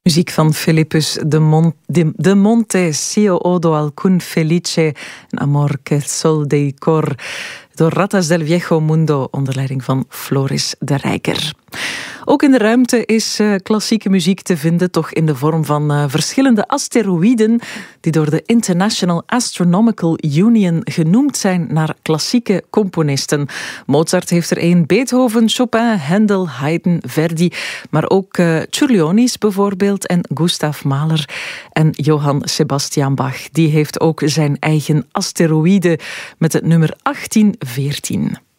Muziek van Philippus de Monte, Sio Odo alcun felice, Amor que sol dei cor, door Ratas del Viejo Mundo onder leiding van Floris de Rijker. Ook in de ruimte is klassieke muziek te vinden, toch in de vorm van verschillende asteroïden die door de International Astronomical Union genoemd zijn naar klassieke componisten. Mozart heeft er één, Beethoven, Chopin, Handel, Haydn, Verdi, maar ook Ciurlionis bijvoorbeeld en Gustav Mahler en Johann Sebastian Bach. Die heeft ook zijn eigen asteroïde met het nummer 1814.